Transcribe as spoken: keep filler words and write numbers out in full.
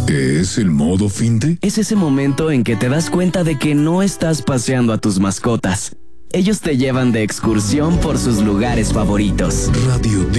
¿Qué es el modo finde? Es ese momento en que te das cuenta de que no estás paseando a tus mascotas. Ellos te llevan de excursión por sus lugares favoritos. Radio